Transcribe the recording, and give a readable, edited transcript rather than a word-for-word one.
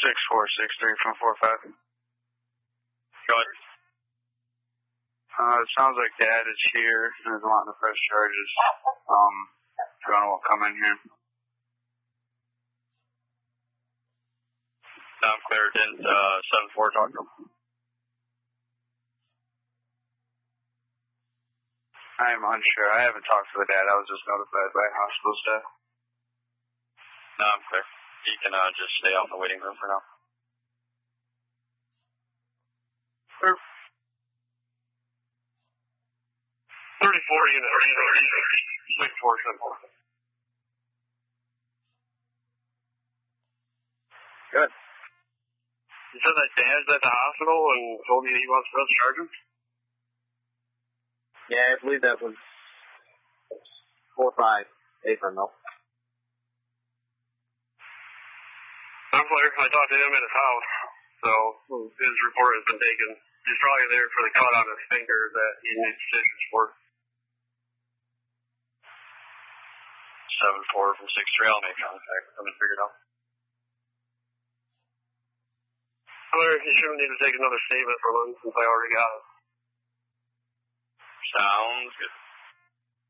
6463 from 45. Go ahead. It sounds like Dad is here and is wanting to press charges. John will come in here. I'm clear. Didn't 7-4 talk to him? I'm unsure. I haven't talked to the dad. I was just notified by hospital staff. No, I'm clear. You can just stay out in the waiting room for now. Sure. 34 unit. 6474. Good. You said that Dad's at the hospital and told you he wants to press charges? Yeah, I believe that was 4-5 apron though. I'm clear. I talked to him at his house, so his report has been taken. He's probably there for the cut on his finger that he needs stitches for. 7-4 from 6-3. I'll make contact with him and figure it out. You shouldn't need to take another statement from him since I already got it. Sounds good.